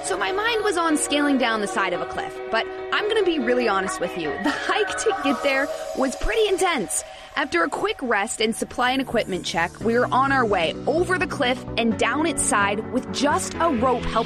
So my mind was on scaling down the side of a cliff, but I'm gonna be really honest with you. The hike to get there was pretty intense. After a quick rest and supply and equipment check, we were on our way over the cliff and down its side with just a rope helping